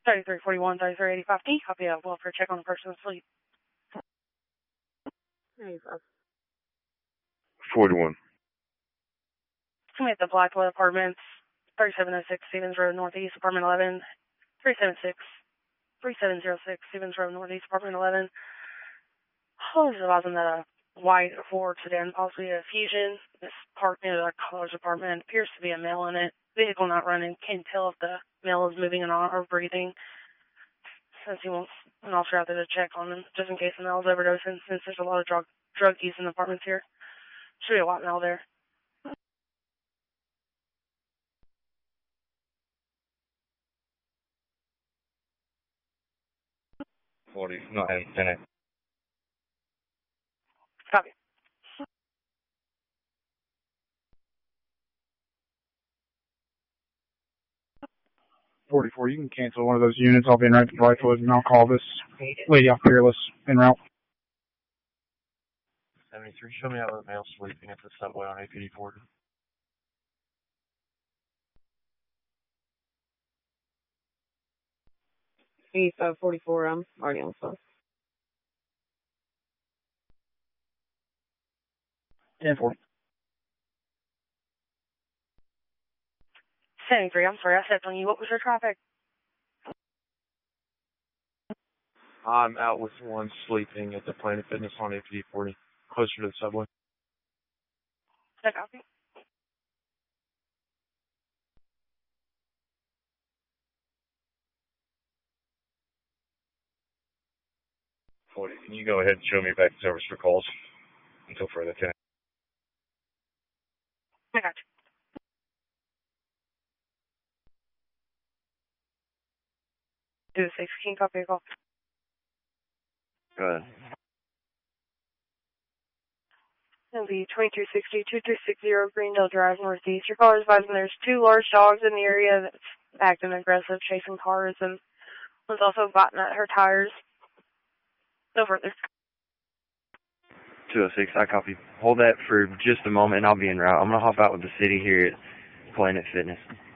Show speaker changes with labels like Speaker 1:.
Speaker 1: 3341, 3385D. Copy of welfare check on the person asleep.
Speaker 2: 41.
Speaker 1: Somebody at the Blackwood Apartments, 3706 Stevens Road Northeast, Apartment 11, 3706 Stevens Road Northeast, Apartment 11. I was advising that a white Ford sedan, possibly a Fusion, is parked near the college apartment. Appears to be a male in it. Vehicle not running. Can't tell if the male is moving or breathing. Since he wants an officer out there to check on him, just in case the male is overdosing, since there's a lot of drug use in the apartments here. Should be a white male there.
Speaker 2: 40. Not having 10.
Speaker 1: Copy.
Speaker 3: 44, you can cancel one of those units. I'll be in right to Blackwood, and I'll call this lady off Peerless en route.
Speaker 2: 73, show me how the male's sleeping at the subway on APD 40.
Speaker 4: He's 44, I'm already on the phone.
Speaker 3: 10-4.
Speaker 1: 73, I'm sorry, I stepped on you. What was your traffic?
Speaker 2: I'm out with one sleeping at the Planet Fitness on APD 40, closer to the subway.
Speaker 1: I copy.
Speaker 2: Can you go ahead and show me back the service for calls until further 10?
Speaker 1: I got you. Do the 16, copy your call.
Speaker 2: Go ahead.
Speaker 1: It'll be 2260-2360 Greendale Drive Northeast. Your caller is advising there's 2 large dogs in the area that's acting aggressive, chasing cars, and one's also biting at her tires. No further.
Speaker 5: 206, I copy. Hold that for just a moment and I'll be en route. I'm going to hop out with the city here at Planet Fitness.